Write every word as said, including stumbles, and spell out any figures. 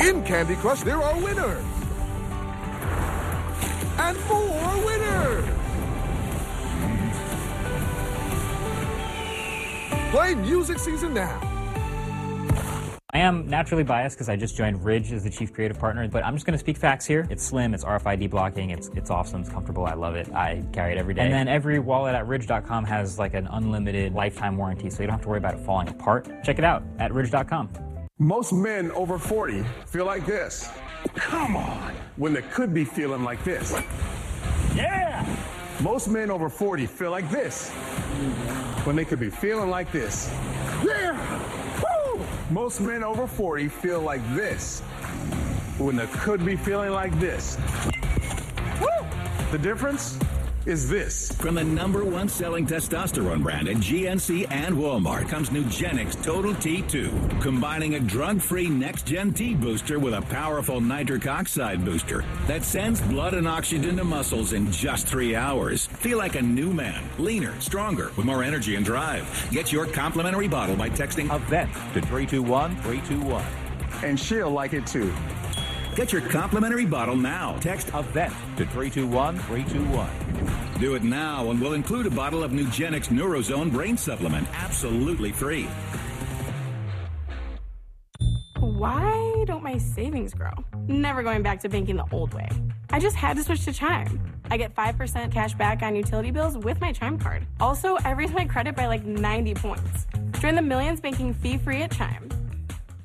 In Candy Crush, there are winners. And more winners. Play Music Season now. I am naturally biased because I just joined Ridge as the chief creative partner, but I'm just going to speak facts here. It's slim, it's R F I D blocking, it's it's awesome, it's comfortable, I love it. I carry it every day. And then every wallet at ridge dot com has like an unlimited lifetime warranty, so you don't have to worry about it falling apart. Check it out at ridge dot com. Most men over forty feel like this. Come on. When they could be feeling like this. Yeah! Most men over forty feel like this. When they could be feeling like this. Yeah! Woo! Most men over forty feel like this. When they could be feeling like this. Woo! The difference is this. From the number one selling testosterone brand at G N C and Walmart comes Nugenix Total T two, combining a drug-free next-gen T booster with a powerful nitric oxide booster that sends blood and oxygen to muscles in just three hours. Feel like a new man, leaner, stronger, with more energy and drive. Get your complimentary bottle by texting EVENT to three two one three two one. And she'll like it too. Get your complimentary bottle now. Text EVENT to three two one three two one. Do it now and we'll include a bottle of Nugenix Neurozone Brain Supplement absolutely free. Why don't my savings grow? Never going back to banking the old way. I just had to switch to Chime. I get five percent cash back on utility bills with my Chime card. Also, I raised my credit by like ninety points. Join the millions banking fee-free at Chime.